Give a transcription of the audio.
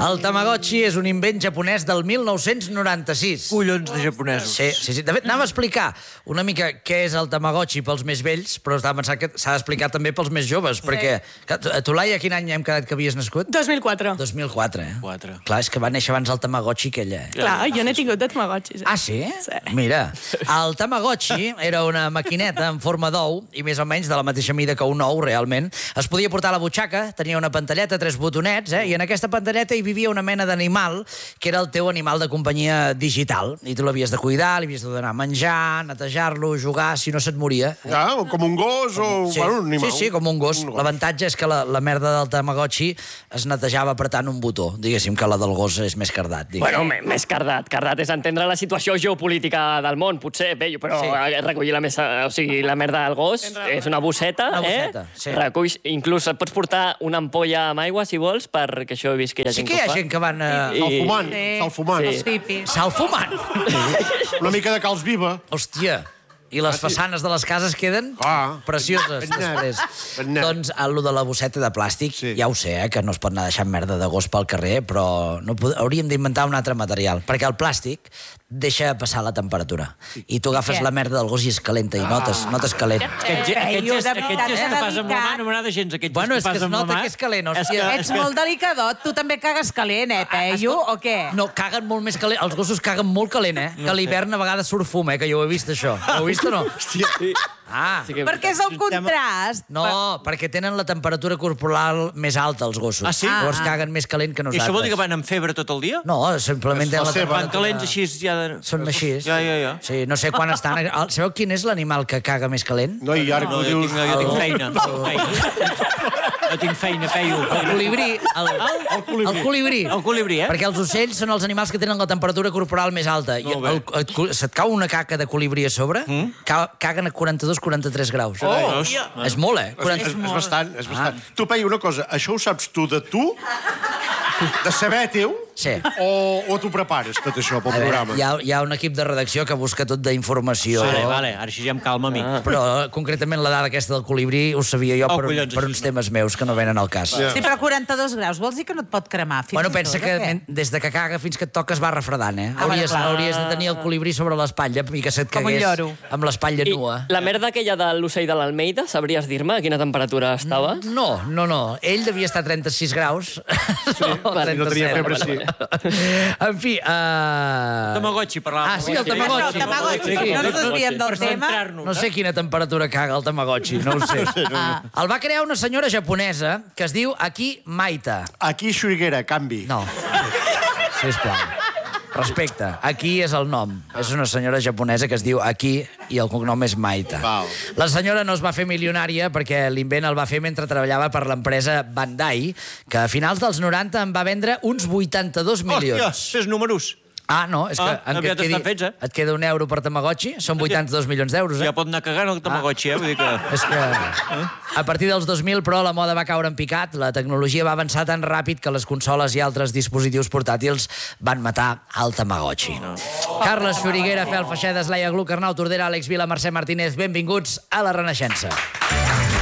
El Tamagotchi és un invent japonès del 1996. Collons de japonesos. Sí. De fet, anava a explicar una mica què és el Tamagotchi pels més vells, però estava pensant que s'ha d'explicar també pels més joves, perquè... Tu, Laia, quin any hem quedat que havies nascut? 2004. 2004, eh? 4. Clar, és que va néixer abans el Tamagotchi que ella. Clar, jo n'he tingut de Tamagotchis. Ah, sí? Sí. Mira, el Tamagotchi era una maquineta en forma d'ou, i més o menys de la mateixa mida que un ou, realment. Es podia portar a la butxaca, tenia una pantalleta, 3 botonets, i en aquesta pantalleta hi vivia una mena d'animal, que era el teu animal de companyia digital. I tu l'havies de cuidar, li havies de donar a menjar, netejar-lo, jugar, si no se't moria. Ah, com un gos o... Sí, bueno, un animal. sí, com un gos. L'avantatge és que la merda del Tamagotchi es netejava apretant un botó. Diguéssim que la del gos és més cardat. Bueno, més cardat. Cardat és entendre la situació geopolítica del món, potser, però recollir la merda del gos és una bosseta, reculls, inclús et pots portar una ampolla amb aigua, si vols, perquè això he vist que hi ha gent que hi ha gent que van... Salfumant. Salfumant. Una mica de calç viva. Hòstia. I les façanes de les cases queden precioses després. Doncs el de la bosseta de plàstic, ja ho sé, que no es pot anar deixant merda de gos pel carrer, però hauríem d'inventar un altre material, perquè el plàstic deixa passar la temperatura. I tu agafes la merda del gos i es calenta, i notes calent. Aquest gest que fas amb la mà no m'agrada gens, aquest gest que fas amb la mà. Bueno, és que es nota que és calent, hòstia. Ets molt delicadot, tu també cagues calent, Peyu, o què? No, caguen molt més calent, els gossos caguen molt calent, que a l'hivern a vegades surt fum, que jo ho he vist, això. Ho heu vist o no? Hòstia. Perquè és el contrast. No, perquè tenen la temperatura corporal més alta, els gossos. Ah, sí? Llavors caguen més calent que nosaltres. I això vol dir que van amb febre tot el dia? No, simplement tenen la temperatura... Van calents així ja... Són així. Ja. Sí, no sé quan estan... Sabeu quin és l'animal que caga més calent? No, i ara que ho dius... Jo tinc feina. No tinc feina, Peyu. El colibrí. El colibrí. El colibrí, Perquè els ocells són els animals que tenen la temperatura corporal més alta. I se't cau una caca de colibrí a sobre, caguen a 42-43 graus. És molt, És bastant. Tu, Peyu, una cosa, això ho saps tu de tu? De saber teu? Sí. O t'ho prepares, tot això, pel programa? Hi ha un equip de redacció que busca tot d'informació. Vale, ara així ja em calma a mi. Però, concretament, la dada aquesta del colibrí ho sabia jo per uns temes meus que no venen al cas. Sí, però 42 graus, vols dir que no et pot cremar? Bueno, pensa que des de que caga fins que et toques va refredant, Hauries de tenir el colibrí sobre l'espatlla i que se't cagués amb l'espatlla nua. I la merda aquella de l'ocell de l'Almeida, sabries dir-me a quina temperatura estava? No. Ell devia estar a 36 graus. No tenia febre, sí. En fi... Tamagotchi, parlàvem. Ah, sí, el Tamagotchi. No ens desviem del tema. No sé quina temperatura caga el Tamagotchi, no ho sé. El va crear una senyora japonesa que es diu Aki Maita. Aquí, Xuriguera, canvi. No. Sisplau. Respecte. Aki és el nom. És una senyora japonesa que es diu Aki i el cognom és Maita. La senyora no es va fer milionària perquè l'invent el va fer mentre treballava per l'empresa Bandai, que a finals dels 90 en va vendre uns 82 milions. Hòstia, fes números. Ah, no, és que et queda €1 per Tamagotchi, són 82 milions d'euros. Ja pot anar cagant el Tamagotchi, vull dir que... És que a partir dels 2000, però, la moda va caure en picat, la tecnologia va avançar tan ràpid que les consoles i altres dispositius portàtils van matar el Tamagotchi. Carles Xuriguera, Fel Feixedes, Laia Gluck, Arnau Tordera, Àlex Vila, Mercè Martínez, benvinguts a La Renaixença.